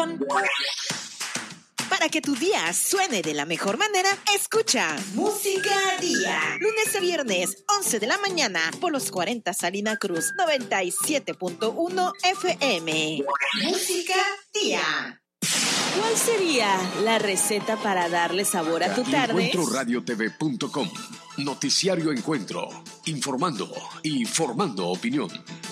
Para que tu día suene de la mejor manera, escucha Música Día. Lunes a viernes, 11 de la mañana, por los 40 Salina Cruz, 97.1 FM. Música Día. ¿Cuál sería la receta para darle sabor a tu tarde? EncuentroRadioTV.com. Noticiario Encuentro. Informando y formando opinión.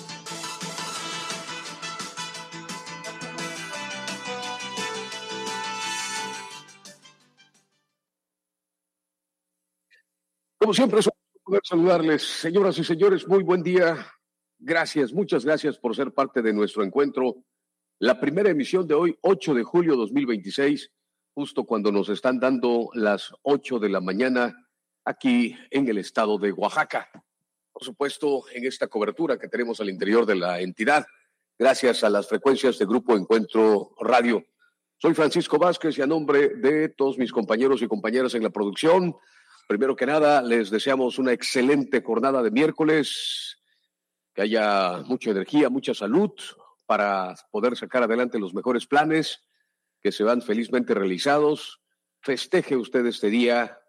Como siempre, es un poder saludarles. Señoras y señores, muy buen día. Gracias, muchas gracias por ser parte de nuestro encuentro. La primera emisión de hoy, 8 de julio 2026, justo cuando nos están dando las 8 de la mañana aquí en el estado de Oaxaca. Por supuesto, en esta cobertura que tenemos al interior de la entidad, gracias a las frecuencias de Grupo Encuentro Radio. Soy Francisco Vázquez y a nombre de todos mis compañeros y compañeras en la producción, primero que nada, les deseamos una excelente jornada de miércoles, que haya mucha energía, mucha salud para poder sacar adelante los mejores planes, que se van felizmente realizados. Festeje usted este día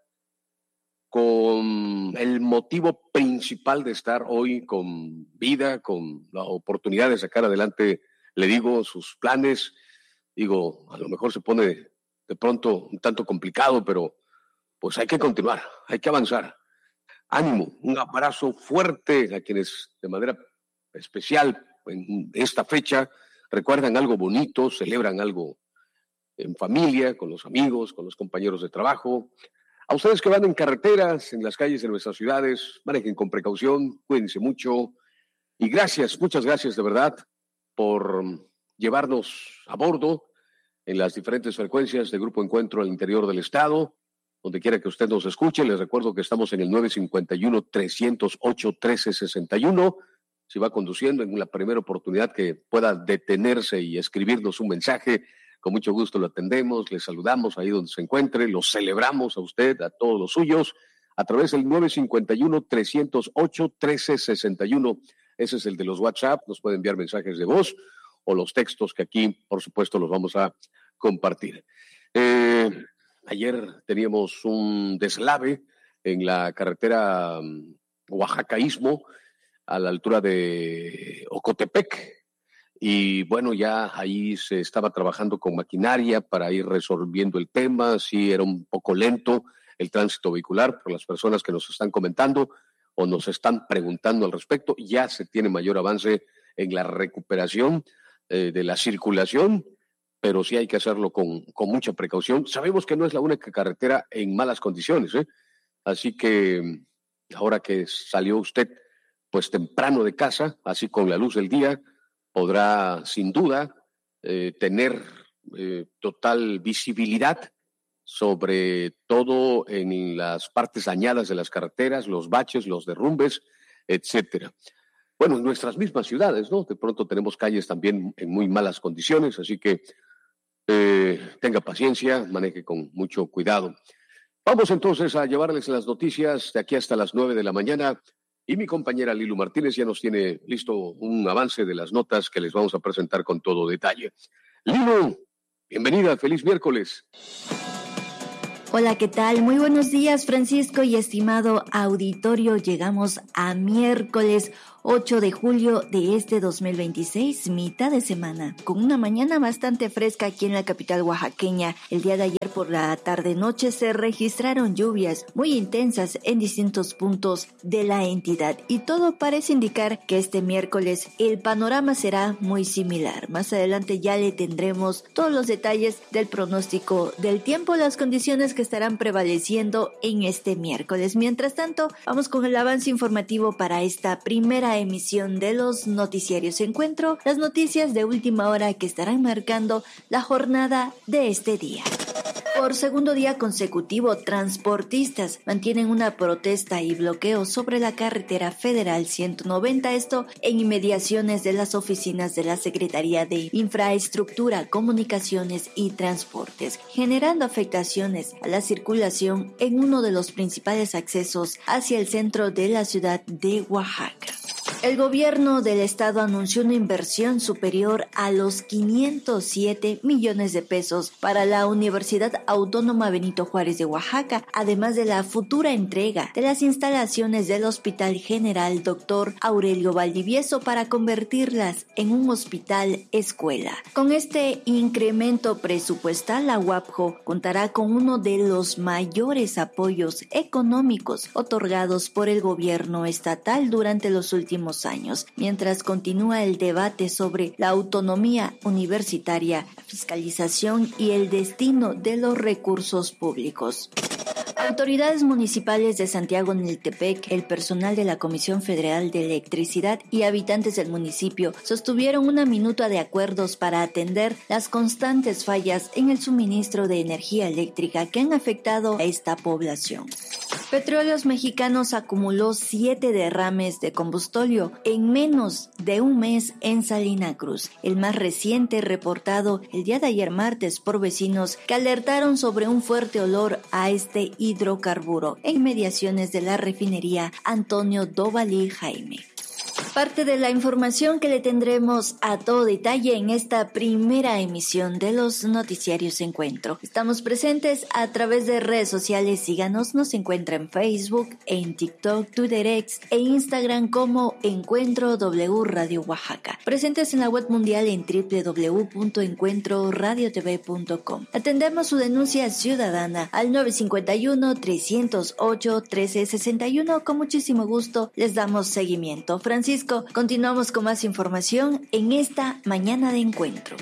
con el motivo principal de estar hoy con vida, con la oportunidad de sacar adelante, le digo, sus planes. Digo, a lo mejor se pone de pronto un tanto complicado, pero pues hay que continuar, hay que avanzar. Ánimo, un abrazo fuerte a quienes de manera especial en esta fecha recuerdan algo bonito, celebran algo en familia, con los amigos, con los compañeros de trabajo. A ustedes que van en carreteras, en las calles de nuestras ciudades, manejen con precaución, cuídense mucho. Y gracias, muchas gracias de verdad por llevarnos a bordo en las diferentes frecuencias de Grupo Encuentro al interior del estado. Donde quiera que usted nos escuche, les recuerdo que estamos en el 951-308-1361. Si va conduciendo, en la primera oportunidad que pueda detenerse y escribirnos un mensaje, con mucho gusto lo atendemos, le saludamos ahí donde se encuentre, lo celebramos a usted, a todos los suyos, a través del 951-308-1361. Ese es el de los WhatsApp, nos puede enviar mensajes de voz o los textos que aquí, por supuesto, los vamos a compartir. Ayer teníamos un deslave en la carretera Oaxaca-Istmo, a la altura de Ocotepec, y bueno, ya ahí se estaba trabajando con maquinaria para ir resolviendo el tema. Sí, era un poco lento el tránsito vehicular por las personas que nos están comentando o nos están preguntando al respecto. Ya se tiene mayor avance en la recuperación de la circulación, pero sí hay que hacerlo con mucha precaución. Sabemos que no es la única carretera en malas condiciones, así que ahora que salió usted pues temprano de casa, así con la luz del día, podrá sin duda tener total visibilidad sobre todo en las partes dañadas de las carreteras, los baches, los derrumbes, etcétera. Bueno, en nuestras mismas ciudades, ¿no? De pronto tenemos calles también en muy malas condiciones, así que tenga paciencia, maneje con mucho cuidado. Vamos entonces a llevarles las noticias de aquí hasta las 9 de la mañana y mi compañera Lilu Martínez ya nos tiene listo un avance de las notas que les vamos a presentar con todo detalle. Lilu, bienvenida, feliz miércoles. Hola, ¿qué tal? Muy buenos días, Francisco y estimado auditorio. Llegamos a miércoles 8 de julio de este 2026, mitad de semana, con una mañana bastante fresca aquí en la capital oaxaqueña. El día de ayer por la tarde-noche se registraron lluvias muy intensas en distintos puntos de la entidad y todo parece indicar que este miércoles el panorama será muy similar. Más adelante ya le tendremos todos los detalles del pronóstico del tiempo, las condiciones que estarán prevaleciendo en este miércoles. Mientras tanto, vamos con el avance informativo para esta primera emisión de los noticiarios Encuentro, las noticias de última hora que estarán marcando la jornada de este día. Por segundo día consecutivo, transportistas mantienen una protesta y bloqueo sobre la carretera federal 190, esto en inmediaciones de las oficinas de la Secretaría de Infraestructura, Comunicaciones y Transportes, generando afectaciones a la circulación en uno de los principales accesos hacia el centro de la ciudad de Oaxaca. El gobierno del estado anunció una inversión superior a los 507 millones de pesos para la Universidad Autónoma Benito Juárez de Oaxaca, además de la futura entrega de las instalaciones del Hospital General Dr. Aurelio Valdivieso para convertirlas en un hospital escuela. Con este incremento presupuestal, la UAPJO contará con uno de los mayores apoyos económicos otorgados por el gobierno estatal durante los últimos años, mientras continúa el debate sobre la autonomía universitaria, la fiscalización y el destino de los recursos públicos. Autoridades municipales de Santiago Niltepec, el personal de la Comisión Federal de Electricidad y habitantes del municipio sostuvieron una minuta de acuerdos para atender las constantes fallas en el suministro de energía eléctrica que han afectado a esta población. Petróleos Mexicanos acumuló 7 derrames de combustóleo en menos de un mes en Salina Cruz, el más reciente reportado el día de ayer martes por vecinos que alertaron sobre un fuerte olor a este hidrocarburo en inmediaciones de la refinería Antonio Dovalí Jaime. Parte de la información que le tendremos a todo detalle en esta primera emisión de los noticiarios Encuentro. Estamos presentes a través de redes sociales. Síganos, nos encuentra en Facebook, en TikTok, Twitter X e Instagram como Encuentro W Radio Oaxaca. Presentes en la web mundial en www.encuentroradiotv.com. Atendemos su denuncia ciudadana al 951-308-1361. Con muchísimo gusto les damos seguimiento. Francisco, continuamos con más información en esta mañana de Encuentro.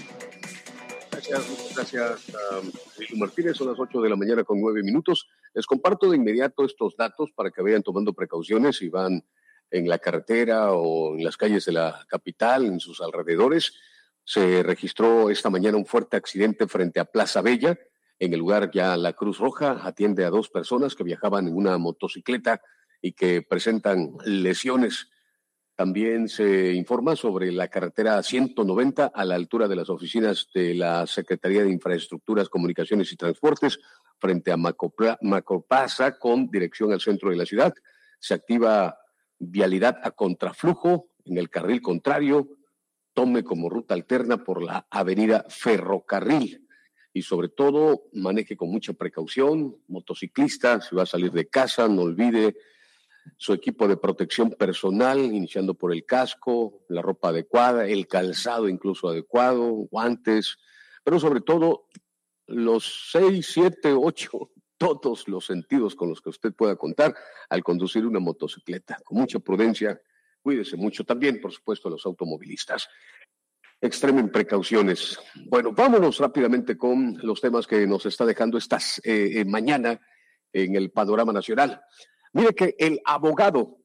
Muchas gracias, Martínez. Son las 8 de la mañana con 9 minutos. Les comparto de inmediato estos datos para que vayan tomando precauciones si van en la carretera o en las calles de la capital, en sus alrededores. Se registró esta mañana un fuerte accidente frente a Plaza Bella. En el lugar ya la Cruz Roja atiende a 2 personas que viajaban en una motocicleta y que presentan lesiones. También se informa sobre la carretera 190 a la altura de las oficinas de la Secretaría de Infraestructuras, Comunicaciones y Transportes frente a Macroplaza con dirección al centro de la ciudad. Se activa vialidad a contraflujo en el carril contrario. Tome como ruta alterna por la avenida Ferrocarril. Y sobre todo, maneje con mucha precaución. Motociclista, si va a salir de casa, no olvide su equipo de protección personal, iniciando por el casco, la ropa adecuada, el calzado incluso adecuado, guantes, pero sobre todo los 6, 7, 8, todos los sentidos con los que usted pueda contar al conducir una motocicleta. Con mucha prudencia, cuídese mucho también, por supuesto, los automovilistas. Extremen precauciones. Bueno, vámonos rápidamente con los temas que nos está dejando esta mañana en el panorama nacional. Mire que el abogado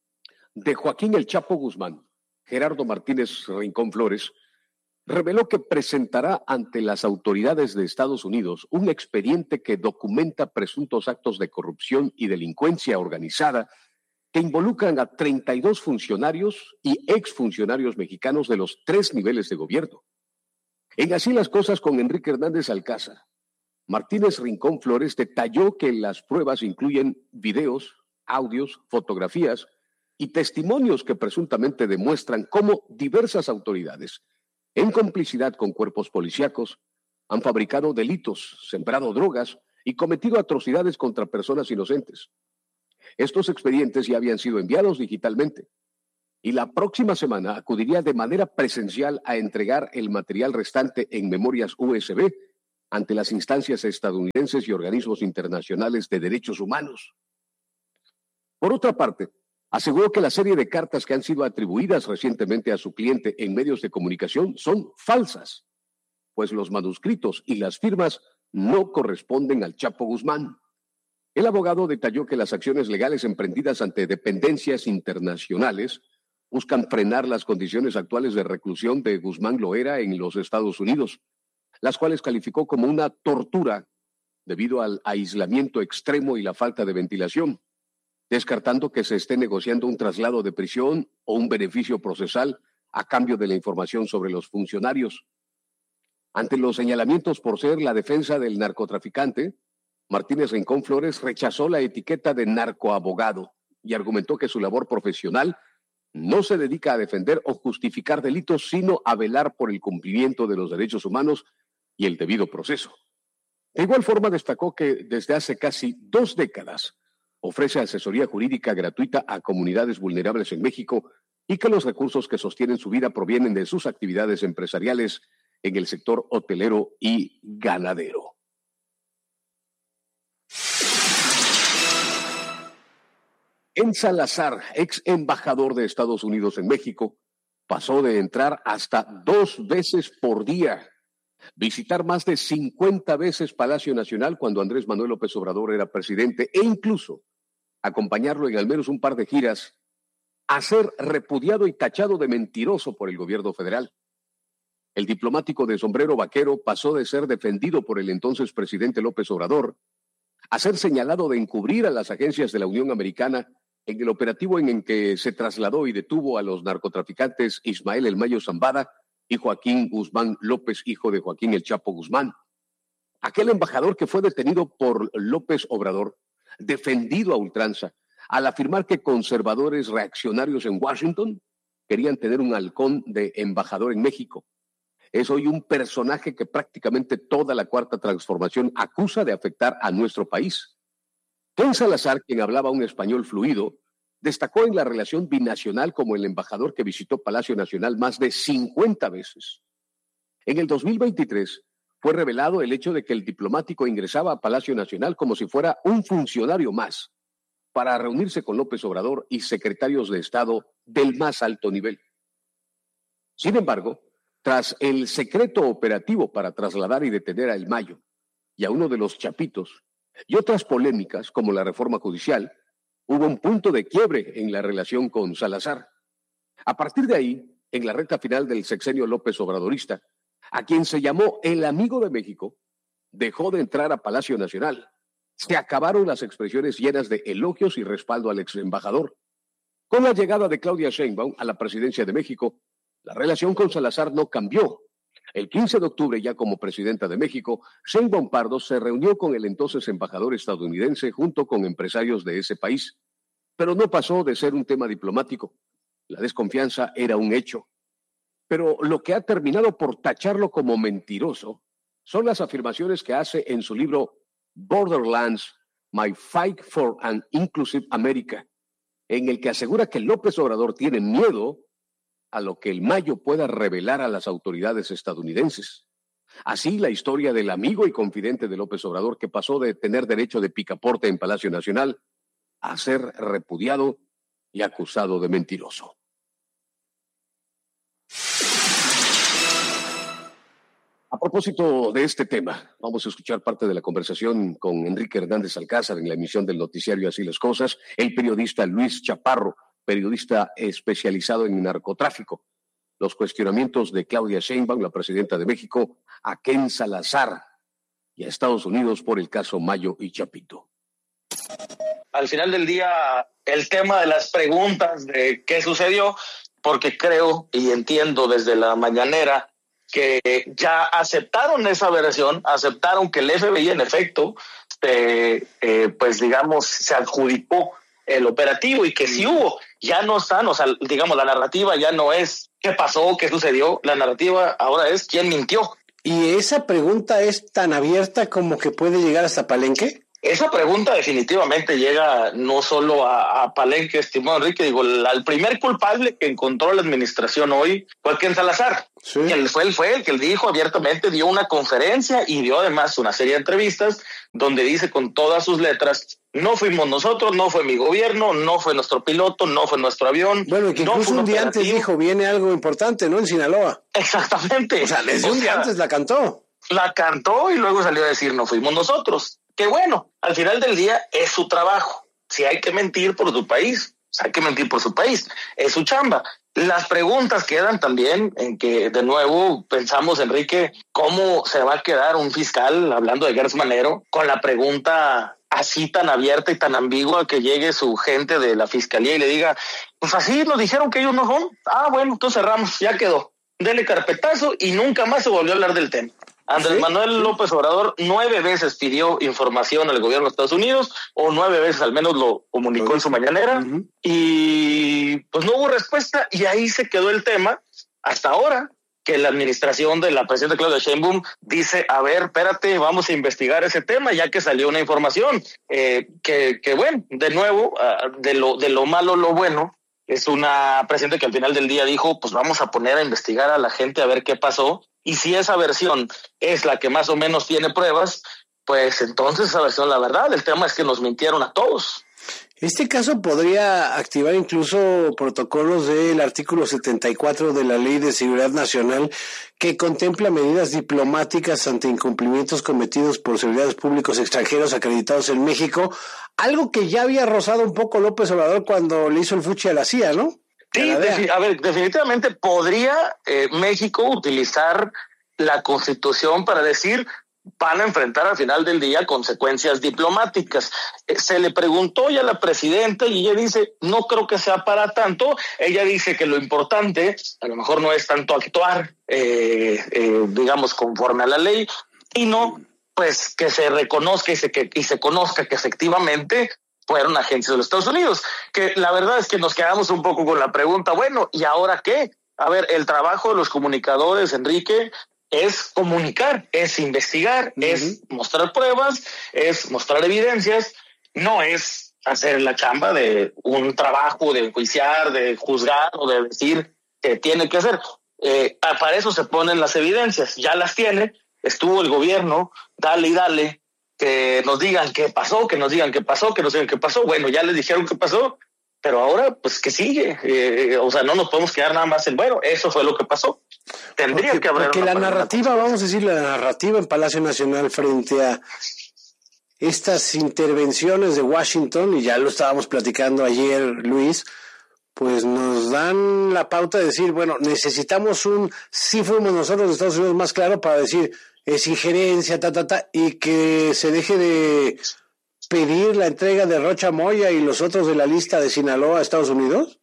de Joaquín El Chapo Guzmán, Gerardo Martínez Rincón Flores, reveló que presentará ante las autoridades de Estados Unidos un expediente que documenta presuntos actos de corrupción y delincuencia organizada que involucran a 32 funcionarios y exfuncionarios mexicanos de los 3 niveles de gobierno. En Así las Cosas con Enrique Hernández Alcázar, Martínez Rincón Flores detalló que las pruebas incluyen videos, audios, fotografías y testimonios que presuntamente demuestran cómo diversas autoridades, en complicidad con cuerpos policíacos, han fabricado delitos, sembrado drogas y cometido atrocidades contra personas inocentes. Estos expedientes ya habían sido enviados digitalmente y la próxima semana acudiría de manera presencial a entregar el material restante en memorias USB ante las instancias estadounidenses y organismos internacionales de derechos humanos. Por otra parte, aseguró que la serie de cartas que han sido atribuidas recientemente a su cliente en medios de comunicación son falsas, pues los manuscritos y las firmas no corresponden al Chapo Guzmán. El abogado detalló que las acciones legales emprendidas ante dependencias internacionales buscan frenar las condiciones actuales de reclusión de Guzmán Loera en los Estados Unidos, las cuales calificó como una tortura debido al aislamiento extremo y la falta de ventilación, descartando que se esté negociando un traslado de prisión o un beneficio procesal a cambio de la información sobre los funcionarios. Ante los señalamientos por ser la defensa del narcotraficante, Martínez Rincón Flores rechazó la etiqueta de narcoabogado y argumentó que su labor profesional no se dedica a defender o justificar delitos, sino a velar por el cumplimiento de los derechos humanos y el debido proceso. De igual forma, destacó que desde hace casi 2 décadas ofrece asesoría jurídica gratuita a comunidades vulnerables en México y que los recursos que sostienen su vida provienen de sus actividades empresariales en el sector hotelero y ganadero. Ken Salazar, ex embajador de Estados Unidos en México, pasó de entrar hasta 2 veces por día, visitar más de 50 veces Palacio Nacional cuando Andrés Manuel López Obrador era presidente e incluso acompañarlo en al menos un par de giras, a ser repudiado y tachado de mentiroso por el gobierno federal. El diplomático de sombrero vaquero pasó de ser defendido por el entonces presidente López Obrador a ser señalado de encubrir a las agencias de la Unión Americana en el operativo en el que se trasladó y detuvo a los narcotraficantes Ismael El Mayo Zambada y Joaquín Guzmán López, hijo de Joaquín El Chapo Guzmán. Aquel embajador que fue detenido por López Obrador, defendido a ultranza, al afirmar que conservadores reaccionarios en Washington querían tener un halcón de embajador en México. Es hoy un personaje que prácticamente toda la Cuarta Transformación acusa de afectar a nuestro país. Ken Salazar, quien hablaba un español fluido, destacó en la relación binacional como el embajador que visitó Palacio Nacional más de 50 veces. En el 2023 fue revelado el hecho de que el diplomático ingresaba a Palacio Nacional como si fuera un funcionario más para reunirse con López Obrador y secretarios de Estado del más alto nivel. Sin embargo, tras el secreto operativo para trasladar y detener a El Mayo y a uno de los chapitos y otras polémicas como la reforma judicial, hubo un punto de quiebre en la relación con Salazar. A partir de ahí, en la recta final del sexenio López Obradorista, a quien se llamó el amigo de México, dejó de entrar a Palacio Nacional. Se acabaron las expresiones llenas de elogios y respaldo al ex embajador. Con la llegada de Claudia Sheinbaum a la presidencia de México, la relación con Salazar no cambió. El 15 de octubre, ya como presidenta de México, Sheinbaum Pardo se reunió con el entonces embajador estadounidense junto con empresarios de ese país. Pero no pasó de ser un tema diplomático. La desconfianza era un hecho. Pero lo que ha terminado por tacharlo como mentiroso son las afirmaciones que hace en su libro Borderlands, My Fight for an Inclusive America, en el que asegura que López Obrador tiene miedo a lo que El Mayo pueda revelar a las autoridades estadounidenses. Así, la historia del amigo y confidente de López Obrador, que pasó de tener derecho de picaporte en Palacio Nacional a ser repudiado y acusado de mentiroso. A propósito de este tema, vamos a escuchar parte de la conversación con Enrique Hernández Alcázar en la emisión del noticiario Así las Cosas, el periodista Luis Chaparro, periodista especializado en narcotráfico, los cuestionamientos de Claudia Sheinbaum, la presidenta de México, a Ken Salazar y a Estados Unidos por el caso Mayo y Chapito. Al final del día, el tema de las preguntas de qué sucedió, porque creo y entiendo desde la mañanera que ya aceptaron esa versión, aceptaron que el FBI en efecto, pues digamos, se adjudicó el operativo y que sí hubo, ya no están, o sea, digamos, la narrativa ya no es qué pasó, qué sucedió, la narrativa ahora es quién mintió. ¿Y esa pregunta es tan abierta como que puede llegar hasta Palenque? Esa pregunta definitivamente llega no solo a Palenque, estimado Enrique. Digo, el primer culpable que encontró la administración hoy fue Ken Salazar. Sí. Él fue el que dijo abiertamente, dio una conferencia y dio además una serie de entrevistas donde dice con todas sus letras: no fuimos nosotros, no fue mi gobierno, no fue nuestro piloto, no fue nuestro avión. Bueno, y que no incluso un día antes dijo, viene algo importante, ¿no? En Sinaloa. Exactamente. O sea, desde un día antes la cantó. La cantó y luego salió a decir, no fuimos nosotros. Que bueno, al final del día es su trabajo. Si hay que mentir por tu país, hay que mentir por su país. Es su chamba. Las preguntas quedan también en que, de nuevo, pensamos, Enrique, cómo se va a quedar un fiscal, hablando de Gertz Manero, con la pregunta así tan abierta y tan ambigua, que llegue su gente de la fiscalía y le diga, pues así nos dijeron que ellos no son. Ah, bueno, entonces cerramos, ya quedó. Dele carpetazo y nunca más se volvió a hablar del tema. Andrés Manuel López Obrador 9 veces pidió información al gobierno de Estados Unidos, o 9 veces al menos lo comunicó en su mañanera, y pues no hubo respuesta, y ahí se quedó el tema hasta ahora, que la administración de la presidenta Claudia Sheinbaum dice, a ver, espérate, vamos a investigar ese tema, ya que salió una información, que bueno, de nuevo, de lo malo lo bueno. Es una presidenta que al final del día dijo, pues vamos a poner a investigar a la gente a ver qué pasó, y si esa versión es la que más o menos tiene pruebas, pues entonces esa versión la verdad. El tema es que nos mintieron a todos. Este caso podría activar incluso protocolos del artículo 74 de la Ley de Seguridad Nacional, que contempla medidas diplomáticas ante incumplimientos cometidos por servidores públicos extranjeros acreditados en México, algo que ya había rozado un poco López Obrador cuando le hizo el fuchi a la CIA, ¿no? Sí, a ver, definitivamente podría México utilizar la Constitución para decir, van a enfrentar al final del día consecuencias diplomáticas. Se le preguntó ya a la presidenta y ella dice, no creo que sea para tanto. Ella dice que lo importante a lo mejor no es tanto actuar, digamos, conforme a la ley, sino pues que se reconozca y se conozca que efectivamente fueron agencias de los Estados Unidos. Que la verdad es que nos quedamos un poco con la pregunta, bueno, ¿y ahora qué? A ver, el trabajo de los comunicadores, Enrique, es comunicar, es investigar, es mostrar pruebas, es mostrar evidencias, no es hacer la chamba de un trabajo, de enjuiciar, de juzgar o de decir que tiene que hacer. Para eso se ponen las evidencias, ya las tiene, estuvo el gobierno, dale y dale, que nos digan qué pasó, que nos digan qué pasó, que nos digan qué pasó. Bueno, ya les dijeron qué pasó, pero ahora, pues, ¿qué sigue? O sea, no nos podemos quedar nada más en, bueno, eso fue lo que pasó. Tendría que haber... Porque la narrativa, vamos a decir, la narrativa en Palacio Nacional frente a estas intervenciones de Washington, y ya lo estábamos platicando ayer, Luis, pues nos dan la pauta de decir, bueno, necesitamos sí fuimos nosotros de Estados Unidos más claro para decir, es injerencia, y que se deje de pedir la entrega de Rocha Moya y los otros de la lista de Sinaloa a Estados Unidos?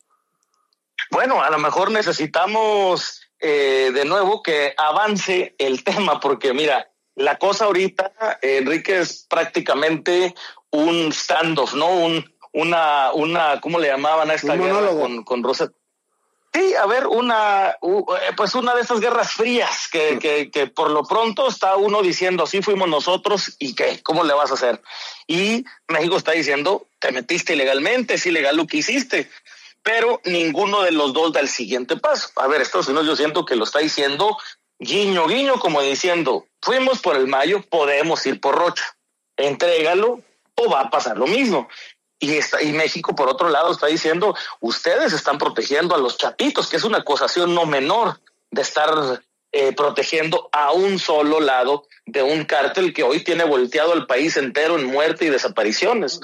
Bueno, a lo mejor necesitamos de nuevo que avance el tema, porque mira, la cosa ahorita, Enrique, es prácticamente un standoff, ¿no? Una ¿cómo le llamaban a esta guerra con Rosa? Sí, a ver, pues una de esas guerras frías que por lo pronto está uno diciendo, sí fuimos nosotros, ¿y qué? ¿Cómo le vas a hacer? Y México está diciendo, te metiste ilegalmente, es ilegal lo que hiciste, pero ninguno de los dos da el siguiente paso. A ver, Estados Unidos yo siento que lo está diciendo guiño, guiño, como diciendo, fuimos por el Mayo, podemos ir por Rocha, entrégalo o va a pasar lo mismo. Y México, por otro lado, está diciendo, ustedes están protegiendo a los chapitos, que es una acusación no menor de estar protegiendo a un solo lado de un cártel que hoy tiene volteado al país entero en muerte y desapariciones,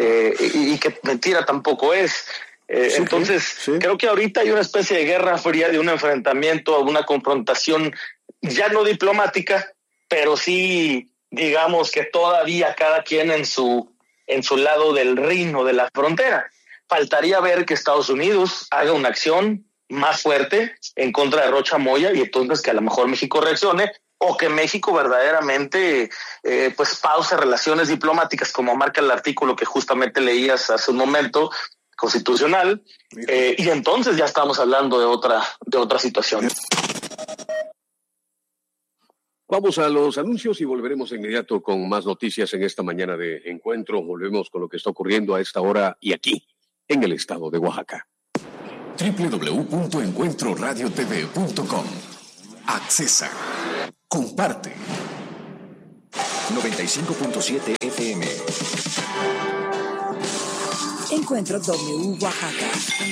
y que mentira tampoco es. Entonces, creo que ahorita hay una especie de guerra fría, de un enfrentamiento, una confrontación ya no diplomática, pero sí, digamos que todavía cada quien en su lado del rin o de la frontera. Faltaría ver que Estados Unidos haga una acción más fuerte en contra de Rocha Moya, y entonces que a lo mejor México reaccione, o que México verdaderamente pues pause relaciones diplomáticas, como marca el artículo que justamente leías hace un momento, constitucional, y entonces ya estamos hablando de otra situación. Vamos a los anuncios y volveremos de inmediato con más noticias en esta mañana de encuentro. Volvemos con lo que está ocurriendo a esta hora y aquí, en el estado de Oaxaca. www.encuentroradiotv.com. Accesa. Comparte. 95.7 FM. Encuentro W Oaxaca.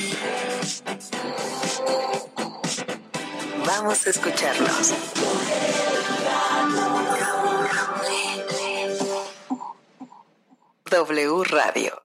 Vamos a escucharlos. W Radio.